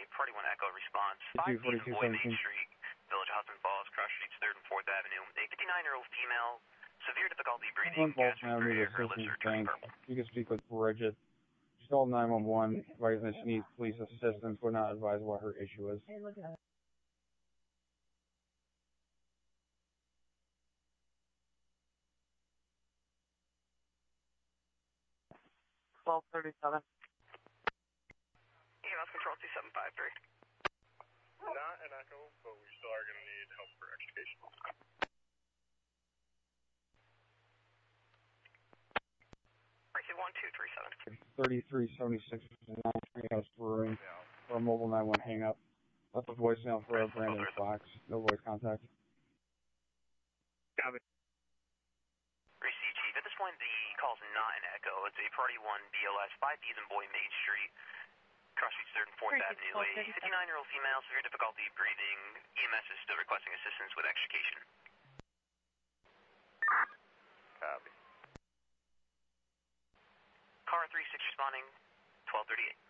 Party 1 Echo response. 5 42, Boy Main 17. Street, Village of Hudson Falls, Cross Streets, 3rd and 4th Avenue. A 59-year-old female, severe difficulty breathing, gas respiratory, her lips are turning purple. You can speak with Bridget. She called 911, advising that she needs police assistance, but not advise what her issue is. Hey, look at it. $1237. EMS Control 2753. Not an echo, but we still are going to need help for extrication. Receive 1237. 3376 house for a mobile 911 hang up. Left a voicemail for Brandon Fox. No voice contact. Copy. Receive, Chief. At this point, the call's not an echo. It's a Party 1 BLS, 5Ds and Boy Main Street, Cross Streets 3rd and 4th Avenue. A 59-year-old female, severe difficulty breathing. EMS is still requesting assistance with extrication. Copy. Car 36 responding, 1238.